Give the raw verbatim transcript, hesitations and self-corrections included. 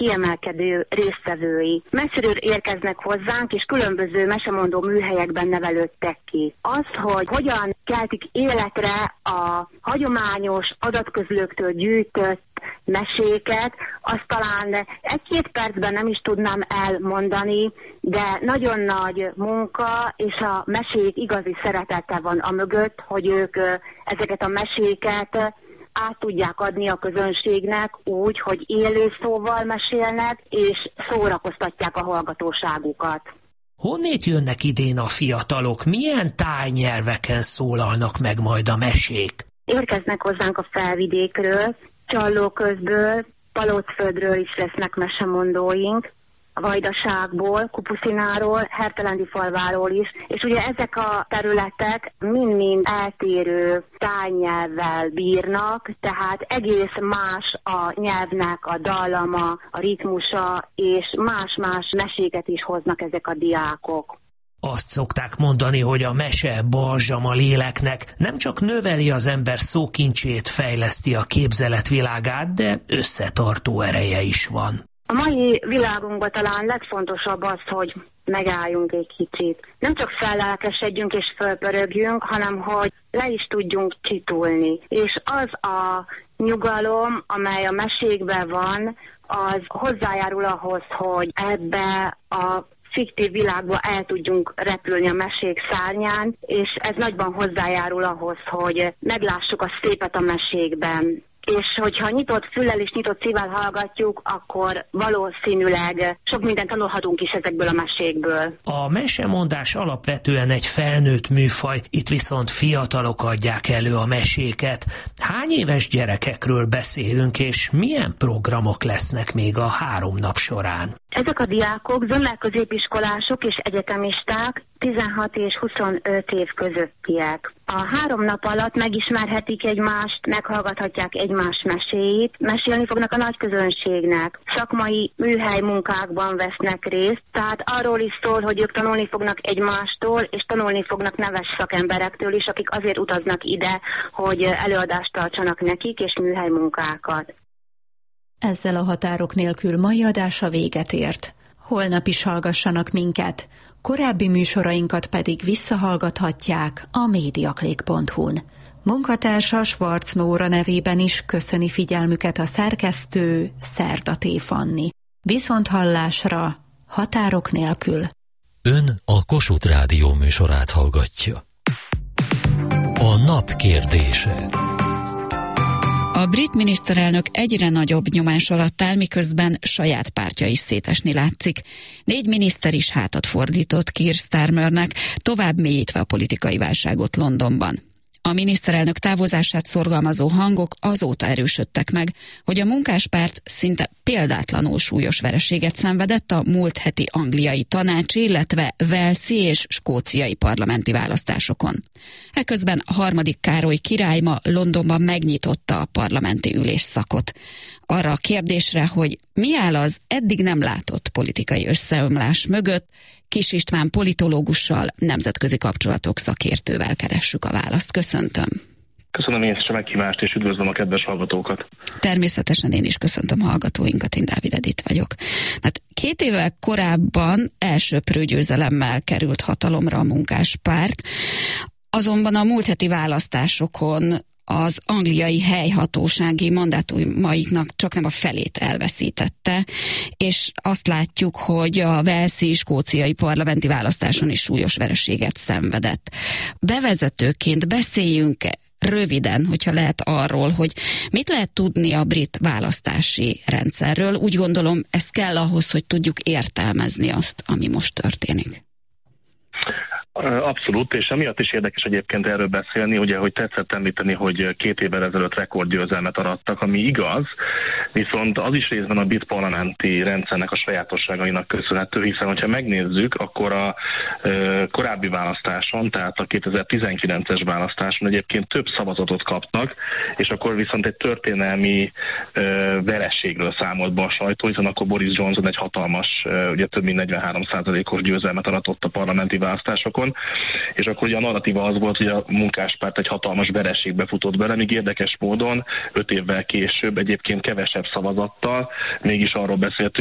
kiemelkedő résztvevői. Messziről érkeznek hozzánk, és különböző mesemondó műhelyekben nevelődtek ki. Az, hogy hogyan keltik életre a hagyományos adatközlőktől gyűjtött meséket, azt talán egy-két percben nem is tudnám elmondani, de nagyon nagy munka, és a mesék igazi szeretete van a mögött, hogy ők ezeket a meséket át tudják adni a közönségnek úgy, hogy élő szóval mesélnek, és szórakoztatják a hallgatóságukat. Honnét jönnek idén a fiatalok? Milyen tájnyelveken szólalnak meg majd a mesék? Érkeznek hozzánk a Felvidékről, Csallóközből, Palócföldről is lesznek mesemondóink, a Vajdaságból, Kupuszináról, Hertelendi falváról is, és ugye ezek a területek mind-mind eltérő tájnyelvvel bírnak, tehát egész más a nyelvnek a dallama, a ritmusa, és más-más meséket is hoznak ezek a diákok. Azt szokták mondani, hogy a mese balzsam a léleknek, nem csak növeli az ember szókincsét, fejleszti a képzeletvilágát, de összetartó ereje is van. A mai világunkban talán legfontosabb az, hogy megálljunk egy kicsit. Nem csak fellelkesedjünk és fölpörögjünk, hanem hogy le is tudjunk csitulni. És az a nyugalom, amely a mesékben van, az hozzájárul ahhoz, hogy ebbe a fiktív világba el tudjunk repülni a mesék szárnyán, és ez nagyban hozzájárul ahhoz, hogy meglássuk a szépet a mesékben. És hogyha nyitott füllel és nyitott szívvel hallgatjuk, akkor valószínűleg sok mindent tanulhatunk is ezekből a mesékből. A mesemondás alapvetően egy felnőtt műfaj, itt viszont fiatalok adják elő a meséket. Hány éves gyerekekről beszélünk, és milyen programok lesznek még a három nap során? Ezek a diákok zömmel középiskolások és egyetemisták, tizenhat és huszonöt év közöttiek. A három nap alatt megismerhetik egymást, meghallgathatják egymás meséit, mesélni fognak a nagy közönségnek, szakmai műhely munkákban vesznek részt, tehát arról is szól, hogy ők tanulni fognak egymástól, és tanulni fognak neves szakemberektől is, akik azért utaznak ide, hogy előadást tartsanak nekik, és műhely munkákat. Ezzel a Határok nélkül mai adása véget ért. Holnap is hallgassanak minket, korábbi műsorainkat pedig visszahallgathatják a mediaclick pont hu-n. Munkatársa Schwarz Nóra nevében is köszöni figyelmüket a szerkesztő Szerdaté Fanni. Viszonthallásra, Határok nélkül. Ön a Kossuth Rádió műsorát hallgatja. A nap kérdése. A brit miniszterelnök egyre nagyobb nyomás alatt áll, miközben saját pártja is szétesni látszik. Négy miniszter is hátat fordított Keir Starmernek, tovább mélyítve a politikai válságot Londonban. A miniszterelnök távozását szorgalmazó hangok azóta erősödtek meg, hogy a munkáspárt szinte példátlanul súlyos vereséget szenvedett a múlt heti angliai tanácsi, illetve walesi és skóciai parlamenti választásokon. Eközben a harmadik Károly király ma Londonban megnyitotta a parlamenti ülésszakot. Arra a kérdésre, hogy mi áll az eddig nem látott politikai összeomlás mögött, Kis István politológussal, nemzetközi kapcsolatok szakértővel keressük a választ. Köszöntöm. Köszönöm én is a meghívást, és üdvözlöm a kedves hallgatókat. Természetesen én is köszöntöm hallgatóinkat, én Dávid Edith vagyok. Hát két évvel korábban elsöprő győzelemmel került hatalomra a munkáspárt, azonban a múlt heti választásokon az angliai helyhatósági mandátumaiknak csak nem a felét elveszítette, és azt látjuk, hogy a walesi skóciai parlamenti választáson is súlyos vereséget szenvedett. Bevezetőként beszéljünk röviden, hogyha lehet arról, hogy mit lehet tudni a brit választási rendszerről. Úgy gondolom, ez kell ahhoz, hogy tudjuk értelmezni azt, ami most történik. Abszolút, és emiatt is érdekes egyébként erről beszélni, ugye, hogy tetszett említeni, hogy két évvel ezelőtt rekordgyőzelmet arattak, ami igaz, viszont az is részben a brit parlamenti rendszernek a sajátosságainak köszönhető, hiszen hogyha megnézzük, akkor a e, korábbi választáson, tehát a kétezer-tizenkilences választáson egyébként több szavazatot kaptak, és akkor viszont egy történelmi e, vereségről számolt be a sajtó, hiszen akkor Boris Johnson egy hatalmas, e, ugye több mint negyvenhárom százalékos győzelmet aratott a parlamenti választásokon. választásokon, és akkor ugye a narratíva az volt, hogy a Munkáspárt egy hatalmas vereségbe futott bele, míg érdekes módon öt évvel később egyébként kevesebb szavazattal mégis arról beszélt,